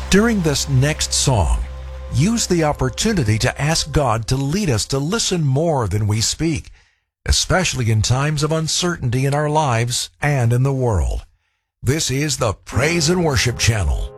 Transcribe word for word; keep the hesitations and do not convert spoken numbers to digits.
During this next song, use the opportunity to ask God to lead us to listen more than we speak, especially in times of uncertainty in our lives and in the world. This is the Praise and Worship Channel.